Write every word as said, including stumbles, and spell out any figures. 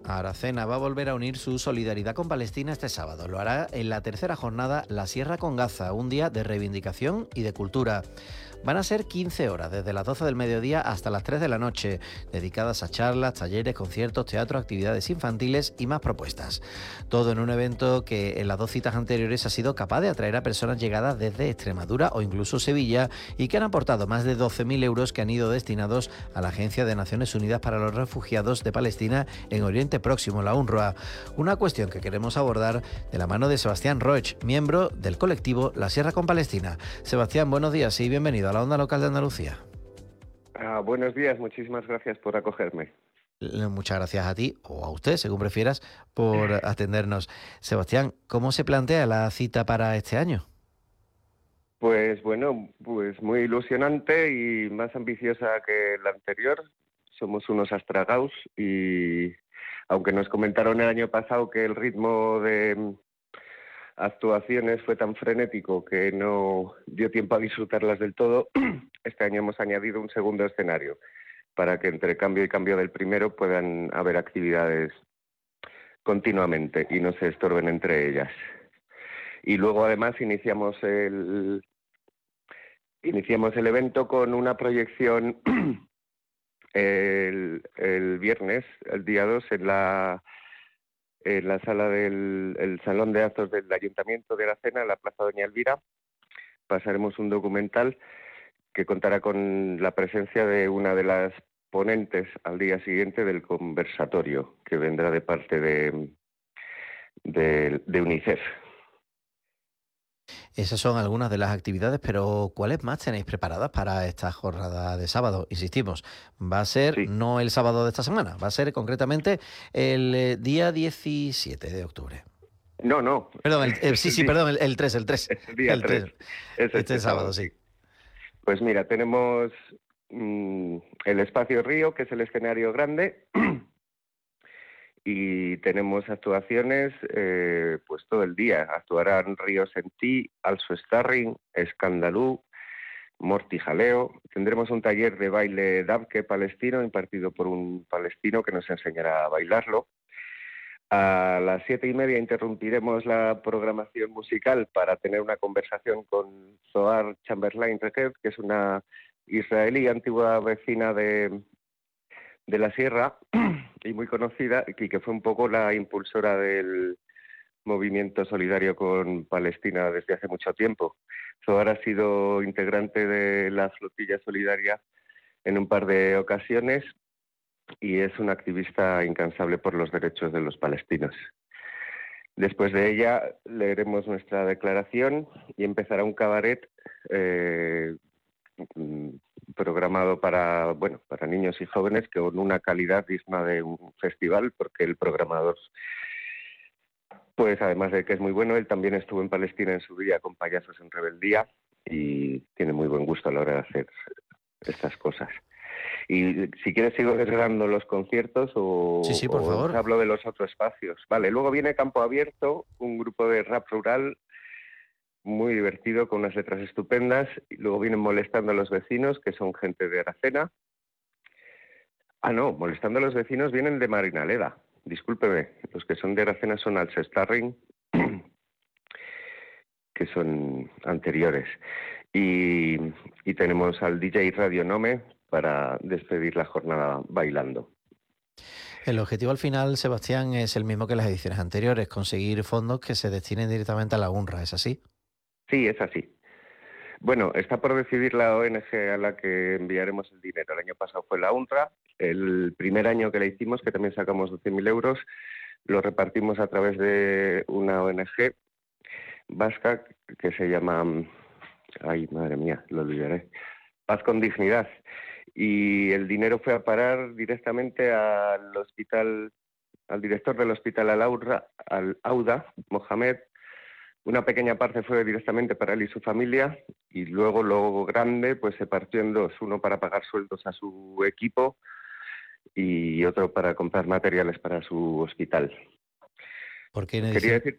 Aracena va a volver a unir su solidaridad con Palestina este sábado. Lo hará en la tercera jornada La Sierra con Gaza, un día de reivindicación y de cultura. Van a ser quince horas, desde las doce del mediodía hasta las tres de la noche, dedicadas a charlas, talleres, conciertos, teatro, actividades infantiles y más propuestas. Todo en un evento que en las dos citas anteriores ha sido capaz de atraer a personas llegadas desde Extremadura o incluso Sevilla y que han aportado más de doce mil euros que han ido destinados a la Agencia de Naciones Unidas para los Refugiados de Palestina en Oriente Próximo, la UNRWA. Una cuestión que queremos abordar de la mano de Sebastián Roig, miembro del colectivo La Sierra con Palestina. Sebastián, buenos días y bienvenido a la Onda Local de Andalucía. Ah, buenos días, muchísimas gracias por acogerme. Muchas gracias a ti, o a usted, según prefieras, por atendernos. Sebastián, ¿cómo se plantea la cita para este año? Pues bueno, pues muy ilusionante y más ambiciosa que la anterior. Somos unos astragaos y aunque nos comentaron el año pasado que el ritmo de actuaciones fue tan frenético que no dio tiempo a disfrutarlas del todo, este año hemos añadido un segundo escenario para que entre cambio y cambio del primero puedan haber actividades continuamente y no se estorben entre ellas. Y luego además iniciamos el iniciamos el evento con una proyección el, el viernes, el día dos, en la en la sala del el Salón de Actos del Ayuntamiento de Aracena, en la Plaza Doña Elvira. Pasaremos un documental que contará con la presencia de una de las ponentes al día siguiente del conversatorio, que vendrá de parte de, de, de UNICEF. Esas son algunas de las actividades, pero ¿cuáles más tenéis preparadas para esta jornada de sábado? Insistimos, va a ser sí. no el sábado de esta semana, va a ser concretamente el eh, día diecisiete de octubre. No, no. Perdón, el, eh, sí, sí, perdón, el, el tres, el tres. Es el día el tres. tres. Es este, este sábado, sábado, sí. Pues mira, tenemos mmm, el Espacio Río, que es el escenario grande, y tenemos actuaciones eh, pues todo el día. Actuarán Río Sentí, Also Starring, Escandalú, Morti Jaleo. Tendremos un taller de baile dabke palestino impartido por un palestino que nos enseñará a bailarlo. A las siete y media interrumpiremos la programación musical para tener una conversación con Zohar Chamberlain Regev, que es una israelí antigua vecina de, de la Sierra y muy conocida, y que fue un poco la impulsora del movimiento solidario con Palestina desde hace mucho tiempo. Zohar ha sido integrante de la flotilla solidaria en un par de ocasiones y es una activista incansable por los derechos de los palestinos. Después de ella leeremos nuestra declaración y empezará un cabaret eh, programado para bueno para niños y jóvenes con una calidad digna de un festival, porque el programador, pues además de que es muy bueno, él también estuvo en Palestina en su día con Payasos en Rebeldía y tiene muy buen gusto a la hora de hacer estas cosas. Y si quieres sigo desgranando los conciertos o, sí, sí, por o favor. hablo de los otros espacios. Vale, luego viene Campo Abierto, un grupo de rap rural muy divertido, con unas letras estupendas. Y luego vienen Molestando a los Vecinos, que son gente de Aracena. Ah, no, Molestando a los Vecinos vienen de Marinaleda. Discúlpeme, los que son de Aracena son Also Starring, que son anteriores. Y, y tenemos al D J Radio Nome para despedir la jornada bailando. El objetivo al final, Sebastián, es el mismo que las ediciones anteriores, conseguir fondos que se destinen directamente a la UNRWA, ¿es así? Sí, es así. Bueno, está por decidir la O N G a la que enviaremos el dinero. El año pasado fue la UNRWA. El primer año que la hicimos, que también sacamos doce mil euros, lo repartimos a través de una O N G vasca que se llama... Ay, madre mía, lo olvidaré. Paz con Dignidad. Y el dinero fue a parar directamente al hospital, al director del hospital Al-Auda, Al-Auda, Mohamed. Una pequeña parte fue directamente para él y su familia, y luego lo grande pues se partió en dos, uno para pagar sueldos a su equipo y otro para comprar materiales para su hospital. Porque en Quería edición, decir...